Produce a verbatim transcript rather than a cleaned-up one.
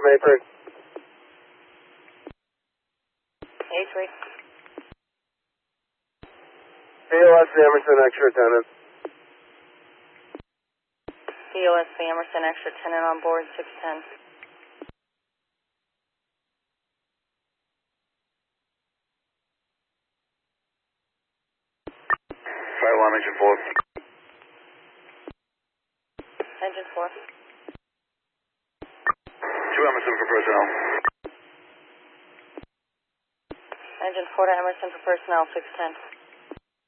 Mayford. A three. P O S Emerson, extra attendant. P O S Emerson, extra attendant on board, six ten. Fire alarm engine four. Engine four. Two Emerson for personnel. Engine four to Emerson for personnel, six ten.